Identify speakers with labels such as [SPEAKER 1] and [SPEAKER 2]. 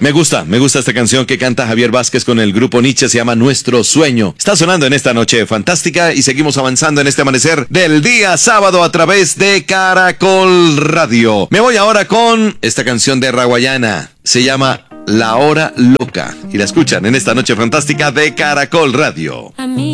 [SPEAKER 1] Me gusta esta canción que canta Javier Vázquez con el grupo Nietzsche, se llama Nuestro Sueño. Está sonando en esta noche fantástica y seguimos avanzando en este amanecer del día sábado a través de Caracol Radio. Me voy ahora con esta canción de Raguayana, se llama La Hora Loca y la escuchan en esta noche fantástica de Caracol Radio.